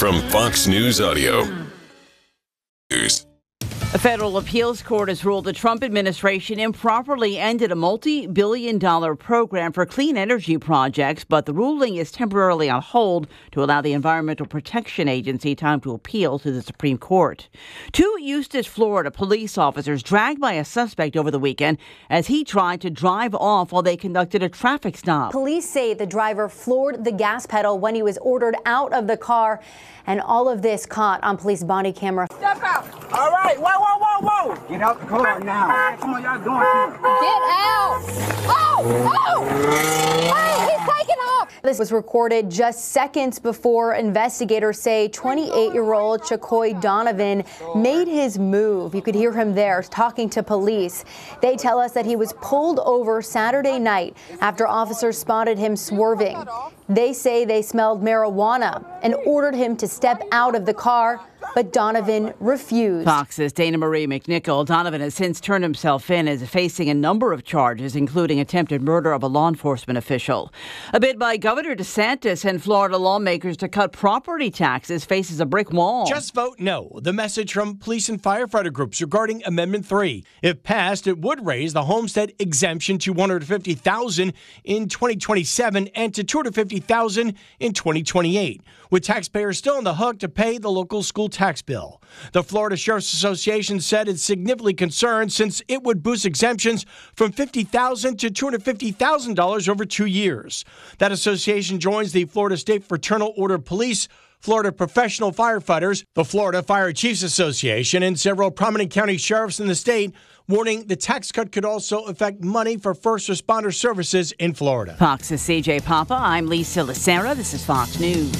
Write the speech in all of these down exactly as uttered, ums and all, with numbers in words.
from Fox News Audio. News. A federal appeals court has ruled the Trump administration improperly ended a multi-billion dollar program for clean energy projects, but the ruling is temporarily on hold to allow the Environmental Protection Agency time to appeal to the Supreme Court. Two Eustis, Florida police officers dragged by a suspect over the weekend as he tried to drive off while they conducted a traffic stop. Police say the driver floored the gas pedal when he was ordered out of the car, and all of this caught on police body camera. Step out. All right. Whoa, whoa, whoa, whoa. Get out the car now. Come on, y'all doing something. Get out. Oh, oh. Oh, he's taking off. This was recorded just seconds before investigators say twenty-eight-year-old Chacoy Donovan made his move. You could hear him there talking to police. They tell us that he was pulled over Saturday night after officers spotted him swerving. They say they smelled marijuana and ordered him to step out of the car, but Donovan refused. Fox's Dana Marie McNichol. Donovan has since turned himself in and is facing a number of charges, including attempted murder of a law enforcement official. A bid by Governor DeSantis and Florida lawmakers to cut property taxes faces a brick wall. Just vote no. The message from police and firefighter groups regarding Amendment three. If passed, it would raise the homestead exemption to one hundred fifty thousand dollars in twenty twenty-seven and to two hundred fifty thousand dollars in twenty twenty-eight, with taxpayers still on the hook to pay the local school tax bill. The Florida Sheriff's Association said it's significantly concerned since it would boost exemptions from fifty thousand dollars to two hundred fifty thousand dollars over two years. That association joins the Florida State Fraternal Order of Police, Florida Professional Firefighters, the Florida Fire Chiefs Association, and several prominent county sheriffs in the state, warning the tax cut could also affect money for first responder services in Florida. Fox's C J Papa. I'm Lisa Lacera. This is Fox News.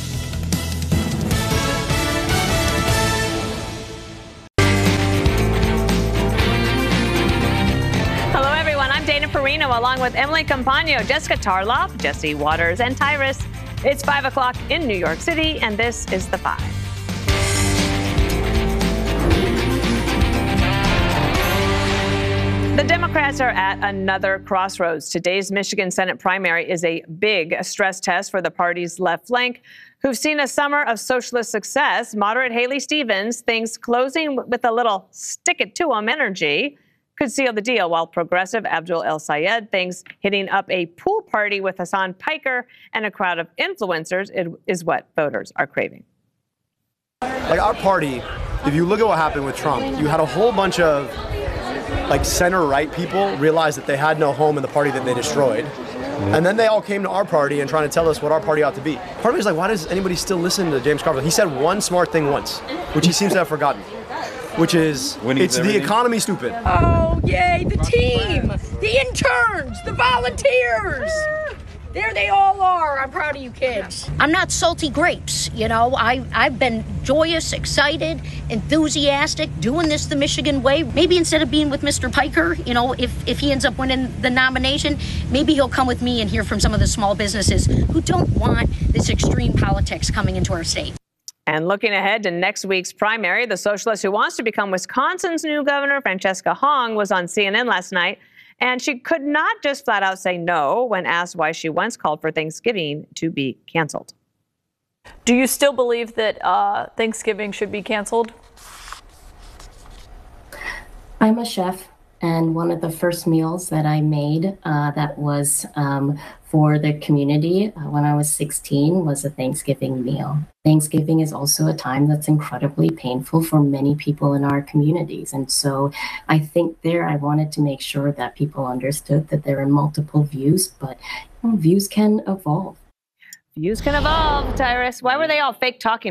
Hello, everyone. I'm Dana Perino, along with Emily Campagno, Jessica Tarloff, Jesse Waters, and Tyrus. It's five o'clock in New York City, and this is The Five. The Democrats are at another crossroads. Today's Michigan Senate primary is a big stress test for the party's left flank, who've seen a summer of socialist success. Moderate Haley Stevens thinks closing with a little stick-it-to-'em energy could seal the deal, while progressive Abdul El Sayed thinks hitting up a pool party with Hassan Piker and a crowd of influencers is what voters are craving. Like our party, if you look at what happened with Trump, you had a whole bunch of like center-right people realize that they had no home in the party that they destroyed. And then they all came to our party and trying to tell us what our party ought to be. Part of me is like, why does anybody still listen to James Carville? He said one smart thing once, which he seems to have forgotten, which is it's the economy, stupid. Oh, yay, the team, the interns, the volunteers. There they all are. I'm proud of you kids. I'm not salty grapes, you know. I, I've been joyous, excited, enthusiastic, doing this the Michigan way. Maybe instead of being with Mister Piker, you know, if, if he ends up winning the nomination, maybe he'll come with me and hear from some of the small businesses who don't want this extreme politics coming into our state. And looking ahead to next week's primary, the socialist who wants to become Wisconsin's new governor, Francesca Hong, was on C N N last night. And she could not just flat out say no when asked why she once called for Thanksgiving to be canceled. Do you still believe that uh, Thanksgiving should be canceled? I'm a chef, and one of the first meals that I made uh, that was um, for the community uh, when I was sixteen was a Thanksgiving meal. Thanksgiving is also a time that's incredibly painful for many people in our communities. And so I think there I wanted to make sure that people understood that there are multiple views, but you know, views can evolve. Views can evolve, Tyrus. Why were they all fake talking